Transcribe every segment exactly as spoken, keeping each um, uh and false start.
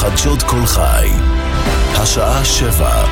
חדשות כל חי, השעה שבע.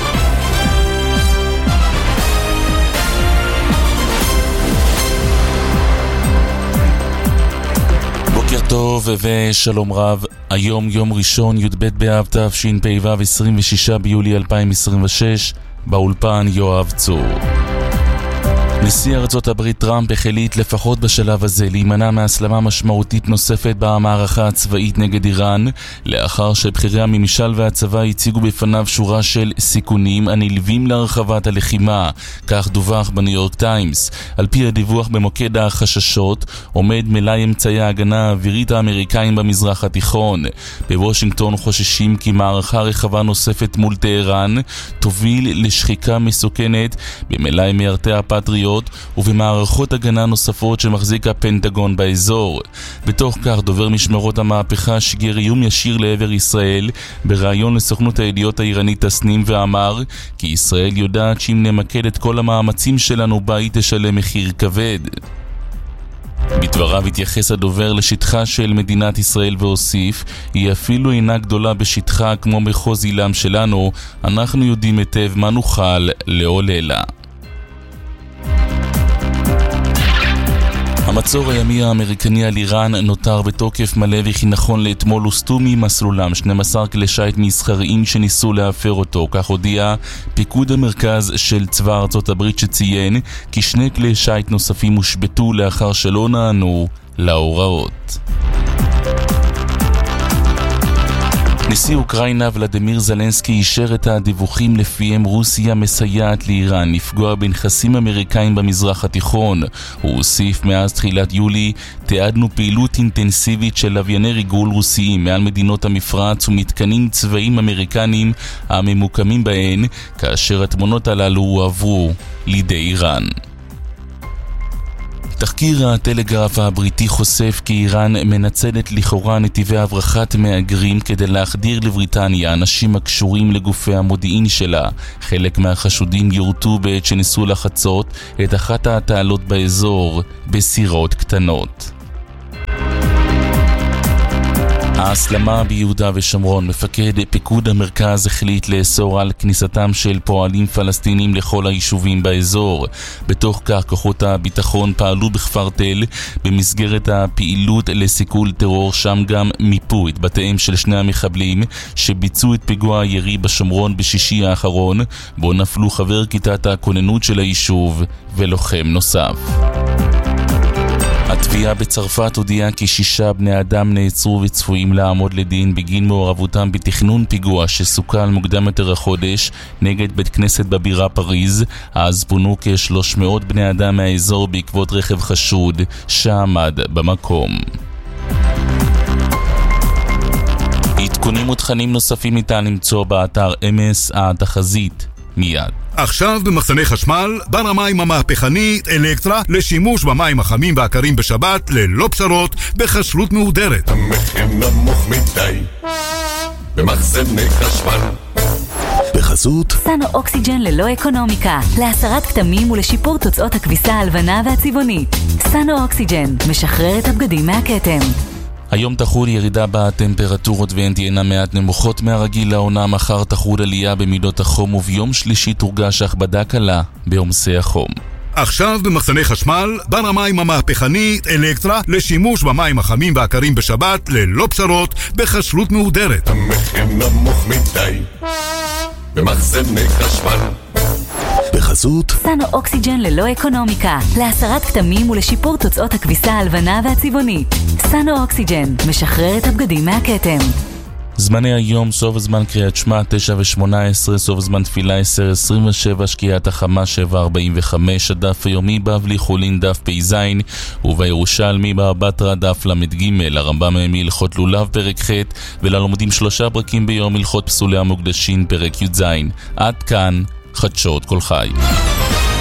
בוקר טוב ושלום רב. היום יום ראשון י"ב באב תשפ"ו, עשרים ושישה ביולי אלפיים עשרים ושש. באולפן יואב צור. נשיא ארצות הברית טראמפ החליט לפחות בשלב הזה להימנע מהסלמה משמעותית נוספת במערכה הצבאית נגד איראן, לאחר שבחירי הממשל והצבא הציגו בפניו שורה של סיכונים הנלווים להרחבת הלחימה. כך דווח בניו יורק טיימס. על פי הדיווח במוקד החששות עומד מלאי אמצעי ההגנה האווירית האמריקאים במזרח התיכון. בוושינגטון חוששים כי מערכה רחבה נוספת מול טהרן תוביל לשחיקה מסוכנת במלאי מיירטי הפטריוט ובמערכות הגנה נוספות שמחזיק הפנטגון באזור. בתוך כך דובר משמרות המהפכה שיגר איום ישיר לעבר ישראל בראיון לסוכנות הידיעות האיראנית תסנים, ואמר כי ישראל יודעת שאם נמקד את כל המאמצים שלנו בה היא תשלם מחיר כבד. בדבריו התייחס הדובר לשטחה של מדינת ישראל והוסיף, היא אפילו אינה גדולה בשטחה כמו מחוז אילם שלנו, אנחנו יודעים היטב מה נוכל לעוללה. המצור הימי האמריקני על איראן נותר בתוקף מלא, וכי נכון לאתמול הוסטו ממסלולם שנים עשר כלי שיט מסחריים שניסו להפר אותו. כך הודיע פיקוד המרכז של צבא ארצות הברית, שציין כי שני כלי שיט נוספים הושבתו לאחר שלא נענו להוראות. נשיא אוקראינה ולדימיר זלנסקי אישר את הדיווחים לפיהם רוסיה מסייעת לאיראן לפגוע בנכסים אמריקאים במזרח התיכון. הוא הוסיף, מאז תחילת יולי תיעדנו פעילות אינטנסיבית של לווייני ריגול רוסיים מעל מדינות המפרץ ומתקנים צבאיים אמריקנים הממוקמים בהן, כאשר התמונות הללו הועברו לידי איראן. תחקיר הטלגרף הבריטי חושף כי איראן מנצלת לכאורה נתיבי הברחת מהגרים כדי להחדיר לבריטניה אנשים הקשורים לגופי המודיעין שלה. חלק מהחשודים יורטו בעת שניסו לחצות את אחת התעלות באזור בסירות קטנות. ההסלמה ביהודה ושומרון. מפקד פיקוד המרכז החליט לאסור על כניסתם של פועלים פלסטינים לכל היישובים באזור. בתוך כך כוחות הביטחון פעלו בכפר תל במסגרת הפעילות לסיכול טרור, שם גם מיפו את בתיהם של שני המחבלים שביצעו את פיגוע הירי בשומרון בשישי האחרון, בו נפלו חבר כיתת הכוננות של היישוב ולוחם נוסף. התביעה בצרפת הודיעה כי שישה בני אדם נעצרו וצפויים לעמוד לדין בגין מעורבותם בתכנון פיגוע שסוכל מוקדם יותר החודש נגד בית כנסת בבירה פריז. אז פונו כ-שלוש מאות בני אדם מהאזור בעקבות רכב חשוד שעמד במקום. עדכונים ותכנים נוספים ניתן למצוא באתר אמס התחזית. מיד. עכשיו במחסני חשמל, בר המים המהפכנית אלקטרה לשימוש במים החמים והקרים בשבת ללא פשרות בכשרות מהודרת. המחיר נמוך מדי במחסני חשמל. בחסות סנו אוקסיג'ן ללא אקונומיקה, להסרת כתמים ולשיפור תוצאות הכביסה הלבנה והצבעונית. סנו אוקסיג'ן משחרר את הבגדים מהכתם. היום תחול ירידה בטמפרטורות והן תהיינה מעט נמוכות מהרגיל לעונה. מחר תחול עלייה במידות החום, וביום שלישי תורגש הכבדה קלה בעומסי החום. עכשיו במחסני חשמל, בר המים המהפכנית אלקטרה לשימוש במים החמים והקרים בשבת ללא פשרות בכשרות מהודרת. המחיר נמוך מדי במחסני חשמל. בחסות סנו אוקסיג'ן ללא אקונומיקה, להסרת כתמים ולשיפור תוצאות הכביסה הלבנה והצבעונית. סנו אוקסיג'ן משחרר את הבגדים מהכתם. זמני היום: סוף הזמן קריאת שמע תשע ושמונה עשרה, סוף הזמן תפילה עשר עשרים ושבע, שקיעת החמה שבע ארבעים וחמש, הדף היומי בבלי חולין דף פ"ז, ובירושלמי בבטרה דף למ"ג, הרמב"ם מהלכות לולב פרק ח', וללומדים שלושה פרקים ביום הלכות פסולי המוקדשים פרק י"ז. עד כאן חדשות כל חי.